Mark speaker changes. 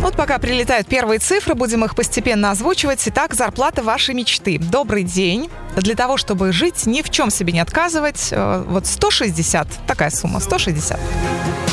Speaker 1: Вот пока прилетают первые цифры, будем их постепенно озвучивать. Итак, зарплата вашей мечты. Добрый день. Для того, чтобы жить, ни в чем себе не отказывать, вот 160, такая сумма, 160.